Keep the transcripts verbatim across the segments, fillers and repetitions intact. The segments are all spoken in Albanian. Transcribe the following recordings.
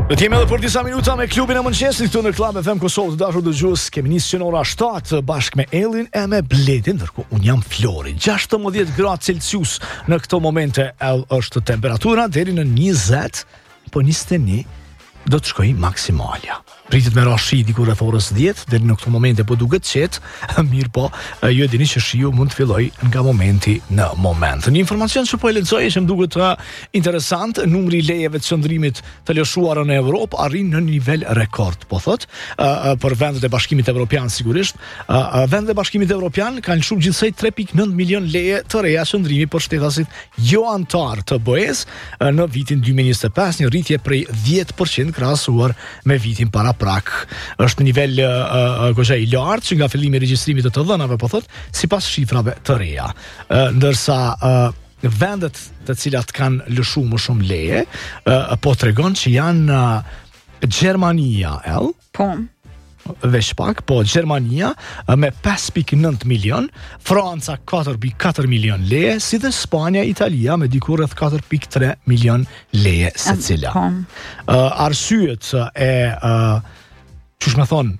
Do t'jemi edhe për disa minuta me klubin e mëngjesit këtu në Club F M Kosovë. Të dashur dëgjues, kemi nisur në ora shtatë bashkë me Ellin e me Bledin, ndërkohë un jam Flori. gjashtëmbëdhjetë gradë Celsius në këto momente është temperatura, deri në njëzet, po njëzet e një do të shkojë maksimalja. Pritet me rashi diku rreth orës dhjetë, deri në këtë momente po duket qetë, mirë po, ju e dini që shiu mund të filloj nga momenti në moment. Një informacion që po e lexoj që më duket uh, interesant, numri i lejeve të qëndrimit të lëshuara në Evropë arrin në një nivel rekord, po thot, uh, për vendet e Bashkimit Evropian sigurisht. Uh, vendet e Bashkimit Evropian kanë lëshuar gjithsej tre pikë nëntë milion leje të reja qëndrimi për shtetasit jo antar të B E S uh, në vitin dy mijë e njëzet e pesë, një rritje prej dhjetë përqind krahasuar me vitin para prak. Është nivel uh, uh, i lartë që nga fillimi i regjistrimit të të dhënave, po thot, sipas shifrave të reja. Uh, ndërsa uh, vendet të cilat kanë lëshuar më shumë leje, uh, po tregon që janë uh, Gjermania, el? Po. Veç pak, po Gjermania me pesë pikë nëntë milion, Franca katër pikë katër milion leje, si dhe Spanja, Italia me diku rreth katër pikë tre milion leje secila. Uh, arsyet e uh, çush më thon,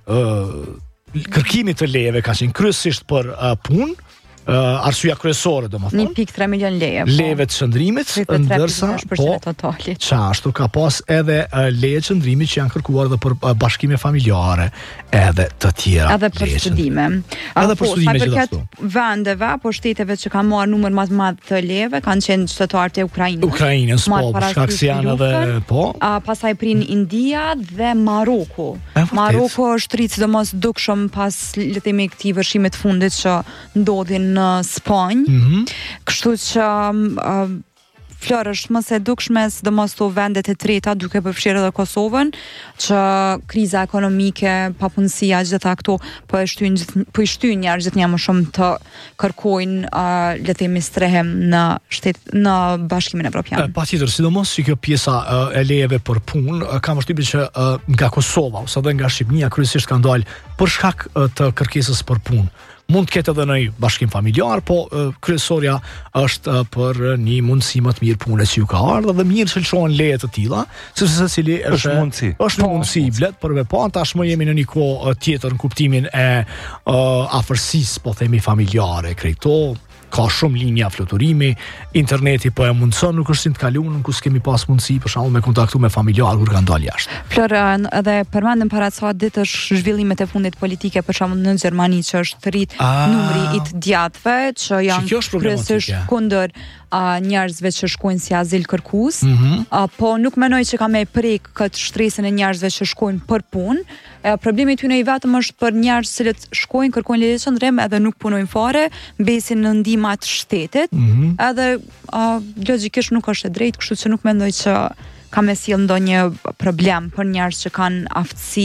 uh, kërkimi të lejeve ka qenë kryesisht për uh, punë. Uh, arsyeja kryesore domethënë një pikë tre milion leje po. Lejeve të qëndrimit, ndërsa po çashtu ka pas edhe uh, leje qëndrimi që janë kërkuar edhe për uh, bashkime familjare edhe të tjera, edhe për studime. Edhe për studime gjithashtu. Vendeve apo shteteve që kanë marrë numër më të madh të lejeve kanë qenë qytetarët e Ukrainës. Ukrainës po, për shkak se janë edhe po. A pastaj prin India dhe Maroku. Maroku është rrit sidomos dukshëm pas le të themi këtij vërshimi të fundit që ndodhin në Spanjë, mm-hmm. Kështu që uh, Florë është më se dukshme sidomos të vendet e treta duke përfshirë edhe Kosovën, që kriza ekonomike, papunësia, gjitha këto po e shtyn po i shtyn njerëz gjithnjë më shumë të kërkojnë uh, le të themi strehem në shtet në Bashkimin Evropian. Patjetër, sidomos që kjo pjesa uh, e lejeve për punë, uh, kam përshtypjen që uh, nga Kosova ose edhe nga Shqipëria kryesisht kanë dalë për shkak uh, të kërkesës për punë. Mund të ketë edhe në bashkim familjar, po uh, kryesorja është uh, për një mundësi më të mirë pune që ju ka ardhur dhe mirë që lëshohen leje të tilla, sepse secili është është mundësi. Është një mundësi blet për me pa, tashmë jemi në një kohë uh, tjetër në kuptimin e uh, afërsisë, po themi familjare, krejto. Ka shumë linja fluturimi, interneti po e mundson, nuk është si të kaluam ku s'kemi pas mundësi për shembull me kontaktu me familjar kur kanë dalë jashtë. Flora, edhe përmendëm para ca ditësh zhvillimet e fundit politike për shembull në Gjermani që është rrit numri i të djathtëve që janë kryesisht kundër uh, njerëzve që shkojnë si azil kërkues, mm-hmm. uh, po nuk mendoj që ka me prek këtë shtresën e njerëzve që shkojnë për punë. Uh, problemi i tyre i vetëm është për njerëz që shkojnë kërkojnë leje qëndrim edhe nuk punojnë fare, mbesin në ndihmë të shtetit, mm-hmm. edhe uh, logjikisht nuk është e drejtë, kështu që nuk mendoj që ka me sjell ndonjë problem për njerëz që kanë aftësi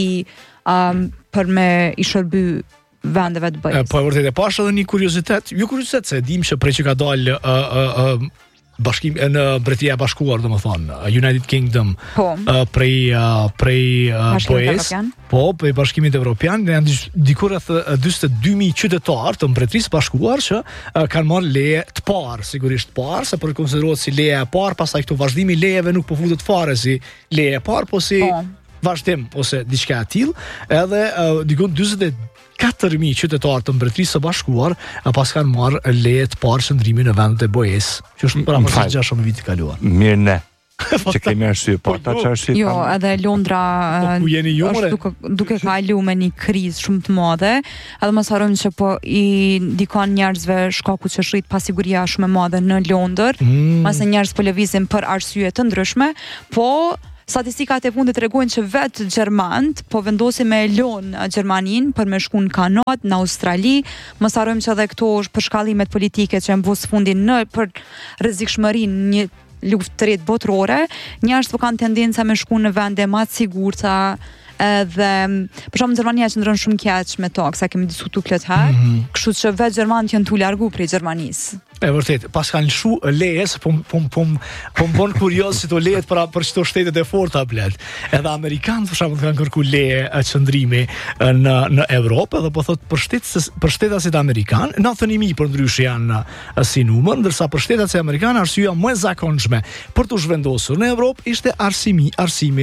um, për me i shërby vendeve të B E S. Po e vërtet e pash edhe një kuriozitet, jo kuriozitet se dim që prej që ka dalë uh, uh, uh, bashkim në Mbretëria e Bashkuar, domethënë United Kingdom, po. uh, prej uh, prej uh, B E S, po, prej Bashkimit Evropian, janë diku rreth dyzet e dy mijë qytetarë të Mbretërisë Bashkuar që uh, kanë marrë leje të parë, sigurisht të parë, se për konsiderohet si leja e parë, pastaj këtu vazhdimi i lejeve nuk po futet fare si leje e parë, po si po. vazhdim ose diçka e tillë, edhe uh, diku dyzet e katër mijë qytetarë të Mbretërisë së Bashkuar pas kanë marrë leje të parë qëndrimi në vendet e B E S, që është para mësë gjashtë viti kaluar. Mirë ne, që kemi arsye, po ta që arsye jo, kam... edhe Londra po, është duke, duke kalu me një krizë shumë të madhe, edhe mos harrojmë që po i ndikon njerëzve shkaku që shrit pasiguria shumë e madhe në Londër, mm. Mase njerëz po lëvizin për arsye të ndryshme, po statistikat e fundit tregojnë që vetë gjermant po vendosin me lënë Gjermaninë për me shku në Kanadë, në Australi. Mos harrojmë që edhe këto është për shkallimet politike që janë bos fundin në për rrezikshmërinë një luftë të tretë botërore. Njerëz po kanë tendenca me shku në vende më të sigurta, edhe për shkak Gjermania qëndron shumë keq me tokë, sa kemi diskutuar këtë herë, mm-hmm. Kështu që vetë gjermanët janë tu largu prej Gjermanisë. E vërtet, pas kanë lëshu lejes, po po po po bon kurioz si to lejet për për çdo shtetet e forta blet. Edhe amerikanët për shembull kanë kërkuar leje qëndrimi në në Evropë, dhe po thot për shtet për shtetasit amerikan, nëntëdhjetë mijë për ndryshe janë si numër, ndërsa për shtetasit amerikan arsyeja më e zakonshme për të zhvendosur në Evropë ishte arsimi, arsimi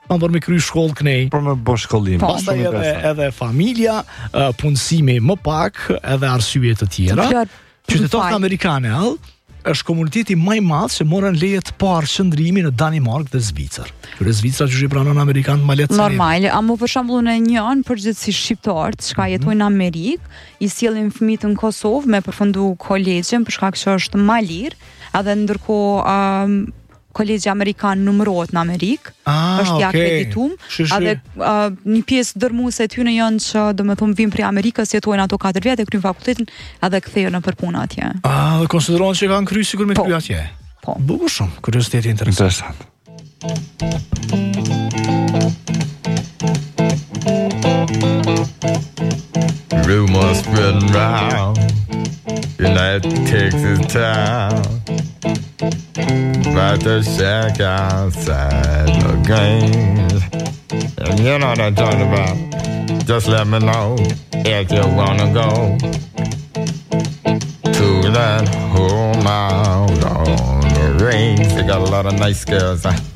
kanë për me kry shkollë kënej. Për me bo shkollim. Pastaj edhe, edhe familja, uh, punësimi më pak, edhe arsye të tjera. Qytetarët amerikane, all, është komuniteti më i madh që morën leje të parë qëndrimi në Danimark dhe Zvicër. Kur Zvicra që i pranon amerikanët më lehtë. Normal, amë për shembull në një anë përgjithësisht shqiptarët që jetojnë në Amerikë, i sjellin fëmijët në Kosovë me përfundu kolegjin për shkak që është më lirë, edhe ndërkohë um, kolegji amerikan numërohet në Amerikë, ah, është i akreditum, edhe uh, një pjesë dërmuese e tyre janë që domethënë vinë prej Amerikës, jetojnë ato katër vjet e kryjnë fakultetin, edhe kthehen nëpër punë atje. Ah, dhe konsiderohen që kanë kryer sikur me kry atje. Po. Bukur shumë, kurioziteti interesant. Rumors spreading round United Texas town about the shack outside the games. And you know what I'm talking about. Just let me know if you wanna go to that home out on the range. They got a lot of nice girls. Huh?